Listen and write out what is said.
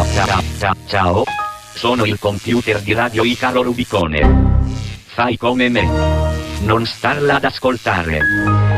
Ciao. Sono il computer di Radio Icaro Rubicone. Fai come me. Non starla ad ascoltare.